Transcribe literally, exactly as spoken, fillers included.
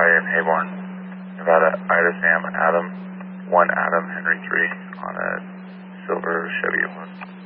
in Hayborn, Nevada, Ida Sam Adam, one Adam Henry three on a silver Chevy one.